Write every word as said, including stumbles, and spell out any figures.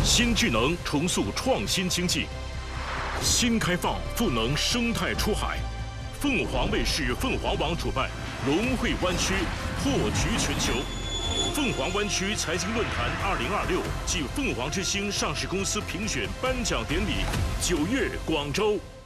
新智能重塑创新经济，新开放赋能生态出海。凤凰卫视凤凰网主办龙汇湾区破局全球。凤凰湾区财经论坛二零二六暨凤凰之星上市公司评选颁奖典礼，九月广州。